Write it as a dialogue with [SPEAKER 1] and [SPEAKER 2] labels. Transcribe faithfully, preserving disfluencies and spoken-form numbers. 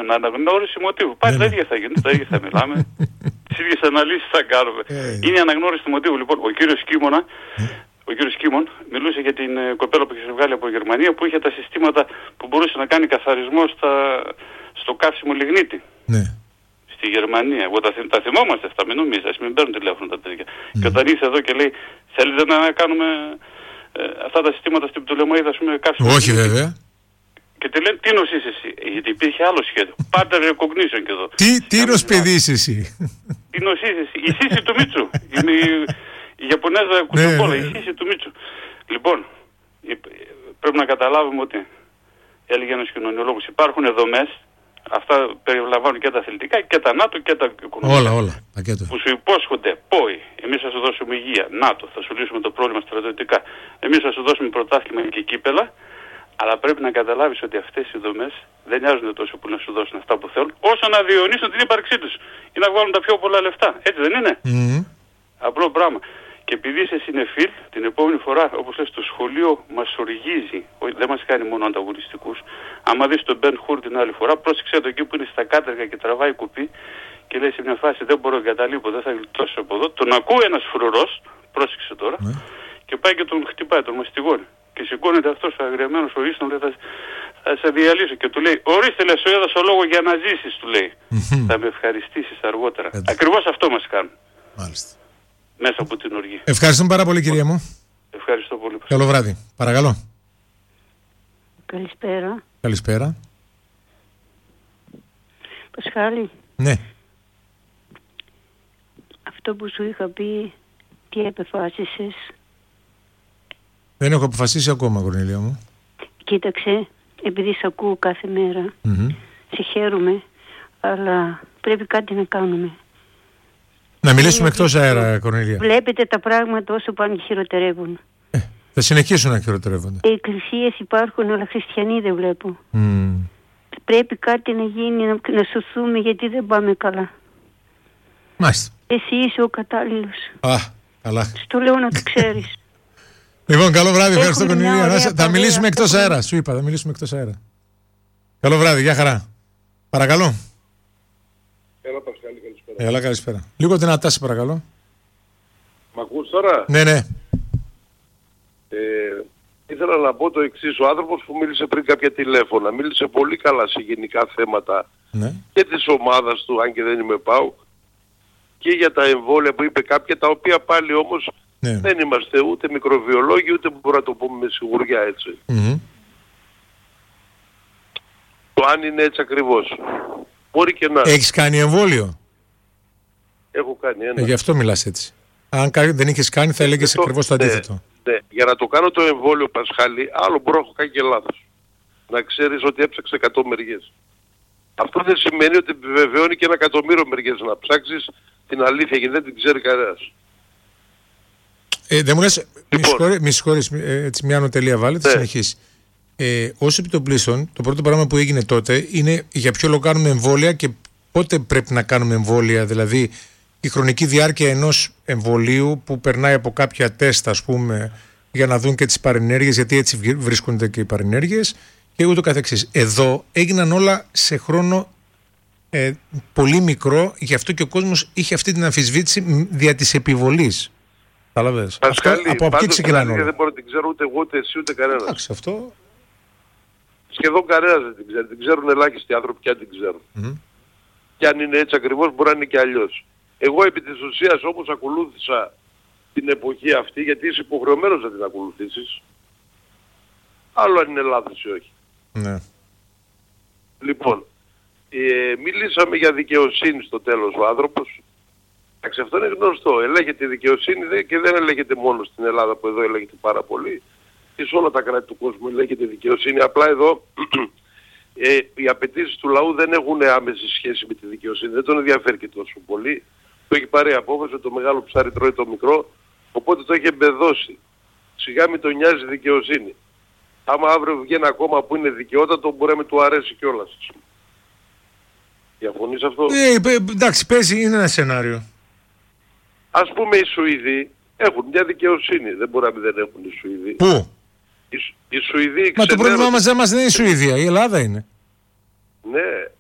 [SPEAKER 1] είναι αναγνώριση μοτίβου. Πάλι τα ίδια θα γίνουν, τα ίδια θα μιλάμε. Τις ίδιες αναλύσεις θα κάνουμε. Είναι η αναγνώριση του μοτίβου. Λοιπόν, ο κύριος Κίμωνα, ο κύριος Κίμων μιλούσε για την κοπέλα που είχε βγάλει από Γερμανία, που είχε τα συστήματα που μπορούσε να κάνει καθαρισμό στα, στο καύσιμο λιγνίτη.
[SPEAKER 2] Ναι.
[SPEAKER 1] Στη Γερμανία. Εγώ τα, τα θυμόμαστε αυτά, μην νομίζεις, μην παίρνουν τηλέφωνο τα τέτοια. Mm. Και όταν ήρθε εδώ και λέει, θέλετε να κάνουμε ε, αυτά τα συστήματα στην Πτολεμαΐδα, ας πούμε, καύσιμο.
[SPEAKER 2] Όχι
[SPEAKER 1] λιγνίτη.
[SPEAKER 2] βέβαια.
[SPEAKER 1] Και τη λένε, τι νοσείς εσύ, γιατί υπήρχε άλλο σχέδιο. Πάντα recognition και εδώ.
[SPEAKER 2] Τι, τι νοσπαιδί είσαι εσύ.
[SPEAKER 1] Τι νοσείς εσύ, η σύση του Μίτσου. Η, η, η Ιαπωνέζα κουτσομπόλα, η σύση του Μίτσου. Λοιπόν, πρέπει να καταλάβουμε ότι, έλεγε ένας κοινωνιολόγος, υπάρχουν δομές, αυτά περιλαμβάνουν και τα αθλητικά και τα ΝΑΤΟ και τα οικονομικά.
[SPEAKER 2] Όλα, όλα. Πακέτο.
[SPEAKER 1] Που σου υπόσχονται ΠΟΗ, εμείς θα σου δώσουμε υγεία, ΝΑΤΟ, θα σου λύσουμε το πρόβλημα στρατιωτικά, εμείς θα σου δώσουμε πρωτάθλημα και κύπελα. Αλλά πρέπει να καταλάβεις ότι αυτές οι δομές δεν νοιάζουν τόσο που να σου δώσουν αυτά που θέλουν, όσο να διαιωνίσουν την ύπαρξή τους ή να βγάλουν τα πιο πολλά λεφτά. Έτσι δεν είναι?
[SPEAKER 2] Mm.
[SPEAKER 1] Απλό πράγμα. Και επειδή είσαι συνεφίλ, την επόμενη φορά, όπως λες, το σχολείο μας οργίζει, δεν μας κάνει μόνο ανταγωνιστικούς. Άμα δεις τον Μπεν Χουρ την άλλη φορά, πρόσεξε το εκεί που είναι στα κάτεργα και τραβάει κουπί και λέει σε μια φάση δεν μπορώ να εγκαταλείπω, δεν θα γλιτώσω από εδώ. Τον ακούει ένας φρουρός, πρόσεξε τώρα, mm. και πάει και τον χτυπάει, τον μαστιγώνει. Και σηκώνεται αυτός ο αγριεμένος ο Ίστον, λέει, θα, θα σε διαλύσω. Και του λέει, ορίστε, λέει, σου έδωσα λόγο για να ζήσεις, του λέει. Mm-hmm. Θα με ευχαριστήσεις αργότερα. Έτσι. Ακριβώς αυτό μας κάνουν.
[SPEAKER 2] Μάλιστα.
[SPEAKER 1] Μέσα από την οργή.
[SPEAKER 2] Ευχαριστούμε πάρα πολύ, κυρία μου.
[SPEAKER 1] Ευχαριστώ πολύ.
[SPEAKER 2] Καλό βράδυ. Παρακαλώ.
[SPEAKER 3] Καλησπέρα.
[SPEAKER 2] Καλησπέρα.
[SPEAKER 3] Πασχάλη.
[SPEAKER 2] Ναι.
[SPEAKER 3] Αυτό που σου είχα πει, τι επεφάσισες?
[SPEAKER 2] Δεν έχω αποφασίσει ακόμα, Κορνήλια μου.
[SPEAKER 3] Κοίταξε, επειδή σε ακούω κάθε μέρα,
[SPEAKER 2] Mm-hmm.
[SPEAKER 3] σε χαίρομαι, αλλά πρέπει κάτι να κάνουμε.
[SPEAKER 2] Να μιλήσουμε εκτός αέρα, Κορνήλια.
[SPEAKER 3] Βλέπετε τα πράγματα όσο πάνε και χειροτερεύουν.
[SPEAKER 2] Ε, θα συνεχίσουν να χειροτερεύονται.
[SPEAKER 3] Οι εκκλησίες υπάρχουν, αλλά χριστιανοί δεν βλέπω.
[SPEAKER 2] Mm.
[SPEAKER 3] Πρέπει κάτι να γίνει, να, να σωθούμε, γιατί δεν πάμε καλά.
[SPEAKER 2] Μάλιστα.
[SPEAKER 3] Εσύ είσαι ο κατάλληλος.
[SPEAKER 2] Α, καλά.
[SPEAKER 3] Στο λέω να το ξέρεις.
[SPEAKER 2] Λοιπόν, καλό βράδυ, ευχαριστώ, Κορνήλια. Θα
[SPEAKER 3] παρέα,
[SPEAKER 2] μιλήσουμε εκτός αέρα. Σου είπα, θα μιλήσουμε εκτός αέρα. Καλό βράδυ, γεια χαρά. Παρακαλώ.
[SPEAKER 4] Έλα, Πασχάλη, καλησπέρα.
[SPEAKER 2] Έλα, καλησπέρα. Λίγο δυνατά, σε παρακαλώ.
[SPEAKER 4] Μ' ακούς τώρα?
[SPEAKER 2] Ναι, ναι.
[SPEAKER 4] Ε, ήθελα να πω το εξής. Ο άνθρωπος που μίλησε πριν κάποια τηλέφωνα μίλησε πολύ καλά σε γενικά θέματα, ναι, και της ομάδας του, αν και δεν είμαι ΠΑΟΚ, και για τα εμβόλια που είπε κάποια, τα οποία πάλι όμως, ναι, δεν είμαστε ούτε μικροβιολόγοι, ούτε μπορούμε να το πούμε με σιγουριά, έτσι. Mm-hmm. Το αν είναι έτσι ακριβώς. Μπορεί και να.
[SPEAKER 2] Έχεις κάνει εμβόλιο?
[SPEAKER 4] Έχω κάνει ένα.
[SPEAKER 2] Ε, γι' αυτό μιλάς έτσι. Αν δεν είχες κάνει θα έλεγες
[SPEAKER 4] το,
[SPEAKER 2] ακριβώς το αντίθετο.
[SPEAKER 4] Ναι, ναι. Για να το κάνω το εμβόλιο, Πασχάλη, άλλο μπορώ να έχω κάνει και λάθος. Να ξέρεις ότι έψαξε εκατό μεριές. Αυτό δεν σημαίνει ότι επιβεβαιώνει και ένα εκατομμύριο μεριές να ψάξεις την αλήθεια, γιατί δεν την ξέρει κανένας.
[SPEAKER 2] Ε, δεν μου λες, λοιπόν, μη συγχωρείς, έτσι μια ανωτελεία βάλε, θα συνεχίσει. Ε, ως επιτοπλίστων, το πρώτο πράγμα που έγινε τότε είναι για ποιο λόγο κάνουμε εμβόλια και πότε πρέπει να κάνουμε εμβόλια, δηλαδή η χρονική διάρκεια ενός εμβολίου που περνάει από κάποια τεστ, ας πούμε, για να δουν και τις παρενέργειες, γιατί έτσι βρίσκονται και οι παρενέργειες και ούτω καθεξής. Εδώ έγιναν όλα σε χρόνο ε, πολύ μικρό, γι' αυτό και ο κόσμος είχε αυτή την αμφισβήτηση δια της επιβολής. Καταλαβαίνεις.
[SPEAKER 4] Πασχάλη,
[SPEAKER 2] από εκεί ξεκινάνε όλα.
[SPEAKER 4] Δεν μπορώ να την ξέρω ούτε εγώ, ούτε εσύ, ούτε κανένας.
[SPEAKER 2] Εντάξει, αυτό.
[SPEAKER 4] Σχεδόν κανένας δεν την ξέρει. Την ξέρουν ελάχιστοι άνθρωποι και αν την ξέρουν. Mm-hmm. Και αν είναι έτσι ακριβώς μπορεί να είναι και αλλιώς. Εγώ επί της ουσίας όμως ακολούθησα την εποχή αυτή, γιατί είσαι υποχρεωμένος να την ακολουθήσεις. Άλλο αν είναι λάθος ή όχι.
[SPEAKER 2] Ναι.
[SPEAKER 4] Λοιπόν, ε, μιλήσαμε για δικαιοσύνη στο τέλος ο άνθρωπος. Εντάξει, αυτό είναι γνωστό. Ελέγχεται η δικαιοσύνη και δεν ελέγχεται μόνο στην Ελλάδα, που εδώ ελέγχεται πάρα πολύ. Και σε όλα τα κράτη του κόσμου ελέγχεται η δικαιοσύνη. Απλά εδώ ε, οι απαιτήσεις του λαού δεν έχουν άμεση σχέση με τη δικαιοσύνη. Δεν τον ενδιαφέρει και τόσο πολύ. Το έχει πάρει απόφαση, το μεγάλο ψάρι τρώει το μικρό, οπότε το έχει εμπεδώσει. Σιγά μην τον νοιάζει η δικαιοσύνη. Άμα αύριο βγει ένα κόμμα που είναι δικαιότατο, μπορεί να με του αρέσει κιόλας. Διαφωνείς αυτό?
[SPEAKER 2] Ε, εντάξει, παίζει, είναι ένα σενάριο.
[SPEAKER 4] Ας πούμε οι Σουηδοί έχουν μια δικαιοσύνη. Δεν μπορεί να μην δεν έχουν οι Σουηδοί.
[SPEAKER 2] Πού?
[SPEAKER 4] Οι, οι Σουηδοί.
[SPEAKER 2] Μα το πρόβλημά μας δεν είναι η Σουηδία, η Ελλάδα είναι.
[SPEAKER 4] Ναι.